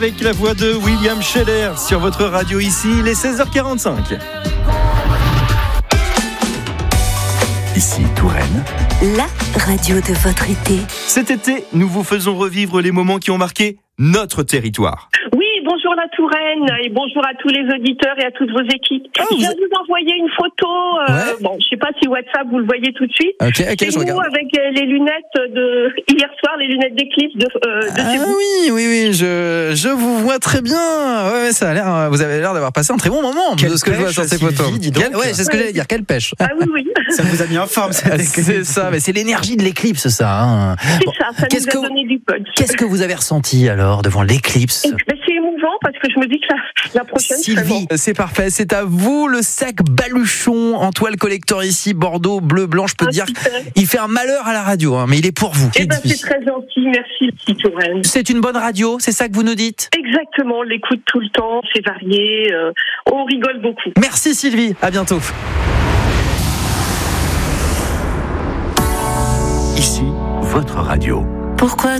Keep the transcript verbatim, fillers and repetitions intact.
Avec la voix de William Scheller sur votre radio ici, il est seize heures quarante-cinq. Ici Touraine, la radio de votre été. Cet été, nous vous faisons revivre les moments qui ont marqué notre territoire. Oui, bonjour la Touraine et bonjour à tous les auditeurs et à toutes vos équipes. Oh, je viens de vous envoyer une photo. Euh, ouais. Bon, je sais pas si WhatsApp vous le voyez tout de suite. Ok, ok, C'est je nous regarde. avec les lunettes de hier soir, les lunettes d'éclipse de, euh, de Ah chez vous. oui, oui, oui, je, je vous vois très bien. Ouais, ouais, ça a l'air, vous avez l'air d'avoir passé un très bon moment Quelle de ce que je vois pêche, sur ces Sylvie, photos. dis donc. Quelle- ouais, c'est ce que j'allais dire. Quelle pêche. Ah oui, oui. Ça vous a mis en forme, cette C'est éclipse. ça, mais c'est l'énergie de l'éclipse, ça. Hein. C'est Bon, ça, ça qu'est-ce nous a que- donné du punch. Qu'est-ce que vous avez ressenti alors devant l'éclipse? Mais c'est émouvant parce que je me dis que la, la prochaine serait Sylvie, bon. c'est parfait. C'est à vous le sac baluchon en toile collector ici, Bordeaux, bleu, blanc. Je peux Ah, dire, super. il fait un malheur à la radio, hein, mais il est pour vous. Eh ben, Sylvie. c'est très gentil, merci petite Touraine. C'est une bonne radio, c'est ça que vous nous dites? Exactement, on l'écoute tout le temps, c'est varié, euh, on rigole beaucoup. Merci Sylvie, à bientôt. Ici, votre radio. Pourquoi